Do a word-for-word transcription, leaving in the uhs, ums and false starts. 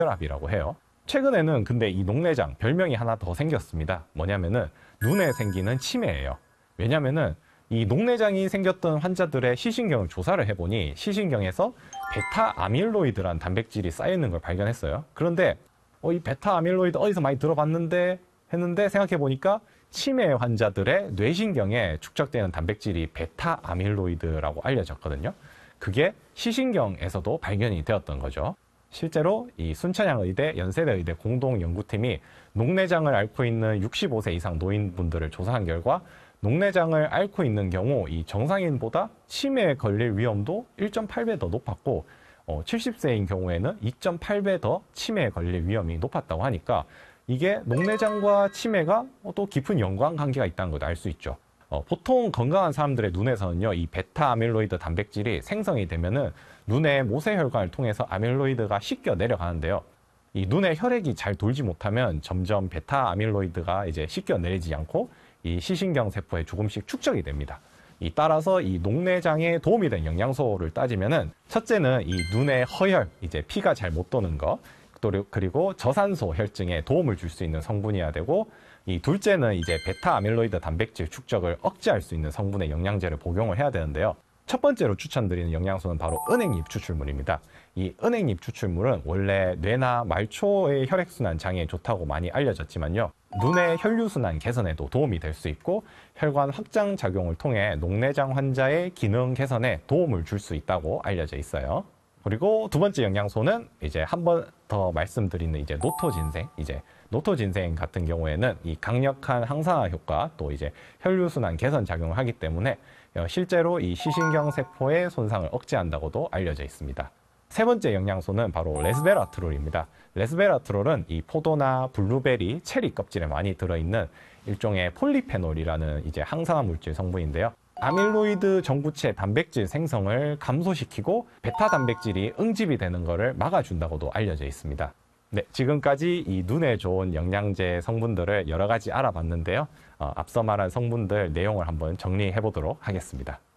혈압이라고 해요. 최근에는 근데 이 녹내장 별명이 하나 더 생겼습니다. 뭐냐면은 눈에 생기는 치매예요. 왜냐면은 이 녹내장이 생겼던 환자들의 시신경을 조사를 해보니 시신경에서 베타 아밀로이드라는 단백질이 쌓여있는 걸 발견했어요. 그런데 어, 이 베타 아밀로이드 어디서 많이 들어봤는데 했는데 생각해보니까 치매 환자들의 뇌신경에 축적되는 단백질이 베타 아밀로이드라고 알려졌거든요. 그게 시신경에서도 발견이 되었던 거죠. 실제로 이 순천향의대, 연세대의대 공동연구팀이 녹내장을 앓고 있는 육십오 세 이상 노인분들을 조사한 결과 녹내장을 앓고 있는 경우 이 정상인보다 치매에 걸릴 위험도 일 점 팔 배 더 높았고 어, 칠십 세인 경우에는 이 점 팔 배 더 치매에 걸릴 위험이 높았다고 하니까 이게 녹내장과 치매가 또 깊은 연관관계가 있다는 걸 알 수 있죠. 어, 보통 건강한 사람들의 눈에서는요, 이 베타 아밀로이드 단백질이 생성이 되면은 눈의 모세혈관을 통해서 아밀로이드가 씻겨 내려가는데요. 이 눈에 혈액이 잘 돌지 못하면 점점 베타 아밀로이드가 이제 씻겨 내리지 않고 이 시신경 세포에 조금씩 축적이 됩니다. 이 따라서 이 녹내장에 도움이 되는 영양소를 따지면은 첫째는 이 눈의 허혈, 이제 피가 잘 못 도는 거, 또 그리고 저산소 혈증에 도움을 줄 수 있는 성분이어야 되고, 이 둘째는 이제 베타 아밀로이드 단백질 축적을 억제할 수 있는 성분의 영양제를 복용을 해야 되는데요. 첫 번째로 추천드리는 영양소는 바로 은행잎 추출물입니다. 이 은행잎 추출물은 원래 뇌나 말초의 혈액순환 장애에 좋다고 많이 알려졌지만요. 눈의 혈류순환 개선에도 도움이 될 수 있고 혈관 확장 작용을 통해 녹내장 환자의 기능 개선에 도움을 줄 수 있다고 알려져 있어요. 그리고 두 번째 영양소는 이제 한 번 더 말씀드리는 이제 노토진생, 이제 노토진생 같은 경우에는 이 강력한 항산화 효과 또 이제 혈류순환 개선 작용을 하기 때문에 실제로 이 시신경 세포의 손상을 억제한다고도 알려져 있습니다. 세 번째 영양소는 바로 레스베라트롤입니다. 레스베라트롤은 이 포도나 블루베리, 체리 껍질에 많이 들어있는 일종의 폴리페놀이라는 이제 항산화 물질 성분인데요. 아밀로이드 정구체 단백질 생성을 감소시키고 베타 단백질이 응집이 되는 것을 막아준다고도 알려져 있습니다. 네, 지금까지 이 눈에 좋은 영양제 성분들을 여러 가지 알아봤는데요. 어, 앞서 말한 성분들 내용을 한번 정리해 보도록 하겠습니다.